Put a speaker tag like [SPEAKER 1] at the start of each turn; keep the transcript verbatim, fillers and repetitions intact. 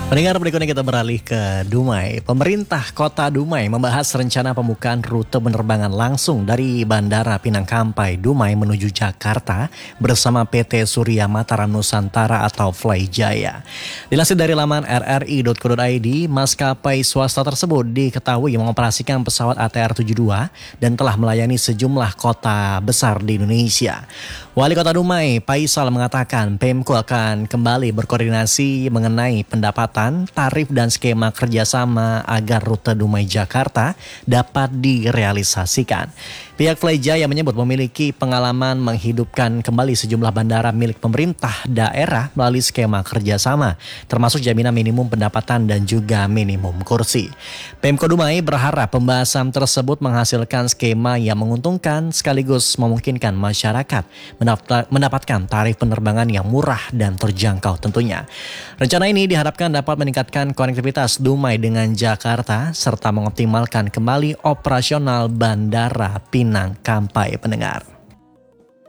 [SPEAKER 1] Pendengar, berikutnya kita beralih ke Dumai. Pemerintah Kota Dumai membahas rencana pembukaan rute penerbangan langsung dari Bandara Pinang Kampai Dumai menuju Jakarta bersama P T Surya Mataram Nusantara atau Flyjaya. Dilansir dari laman r r i dot co dot i d, maskapai swasta tersebut diketahui mengoperasikan pesawat A T R tujuh puluh dua dan telah melayani sejumlah kota besar di Indonesia. Wali Kota Dumai, Faisal, mengatakan Pemko akan kembali berkoordinasi mengenai pendapatan, tarif dan skema kerjasama agar rute Dumai Jakarta dapat direalisasikan. Pihak Flyjaya menyebut memiliki pengalaman menghidupkan kembali sejumlah bandara milik pemerintah daerah melalui skema kerjasama, termasuk jaminan minimum pendapatan dan juga minimum kursi. Pemko Dumai berharap pembahasan tersebut menghasilkan skema yang menguntungkan sekaligus memungkinkan masyarakat mendapatkan tarif penerbangan yang murah dan terjangkau tentunya. Rencana ini diharapkan dapat meningkatkan konektivitas Dumai dengan Jakarta serta mengoptimalkan kembali operasional Bandara Pinang Kampai, pendengar.